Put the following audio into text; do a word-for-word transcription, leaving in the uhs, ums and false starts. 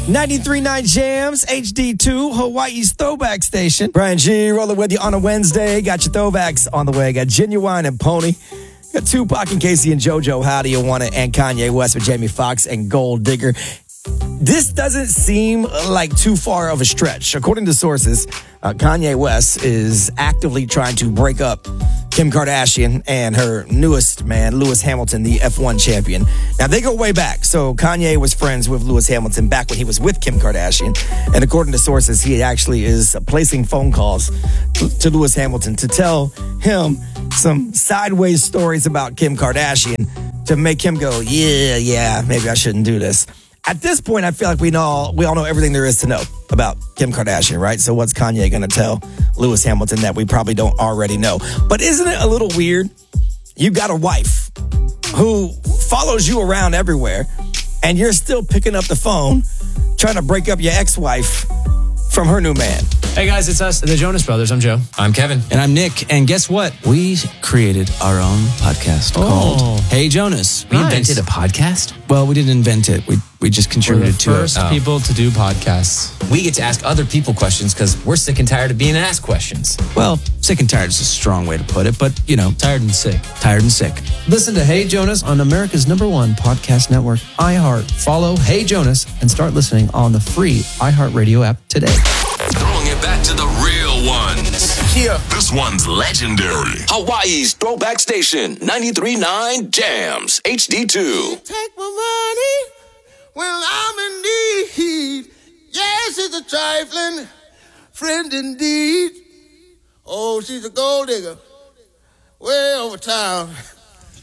ninety-three point nine Jams, H D two, Hawaii's throwback station. Brian G rolling with you on a Wednesday. Got your throwbacks on the way. Got Genuine and Pony. Got Tupac and Casey and JoJo, How Do You Want It, and Kanye West with Jamie Foxx and Gold Digger. This doesn't seem like too far of a stretch. According to sources, uh, Kanye West is actively trying to break up Kim Kardashian and her newest man, Lewis Hamilton, the F one champion. Now, they go way back. So Kanye was friends with Lewis Hamilton back when he was with Kim Kardashian. And according to sources, he actually is placing phone calls to Lewis Hamilton to tell him some sideways stories about Kim Kardashian to make him go, yeah, yeah, maybe I shouldn't do this. At this point, I feel like we know we all know everything there is to know about Kim Kardashian, right? So what's Kanye going to tell Lewis Hamilton that we probably don't already know? But isn't it a little weird? You got a wife who follows you around everywhere, and you're still picking up the phone trying to break up your ex-wife from her new man. Hey guys, it's us, the Jonas Brothers. I'm Joe. I'm Kevin. And I'm Nick. And guess what? We created our own podcast Oh. called Hey Jonas. We Nice. invented a podcast. Well, we didn't invent it. We we just We're the contributed to first it. Oh. people to do podcasts. We get to ask other people questions because we're sick and tired of being asked questions. Well, sick and tired is a strong way to put it, but you know, Tired and sick. tired and sick. Listen to Hey Jonas on America's number one podcast network, iHeart. Follow Hey Jonas and start listening on the free iHeartRadio app today. Throwing it back to the real ones. Yeah. This one's legendary. Hawaii's throwback station, ninety-three point nine Jams, H D two. Take my money when I'm in need. Yes, it's a trifling friend indeed. Oh, she's a gold digger way over town.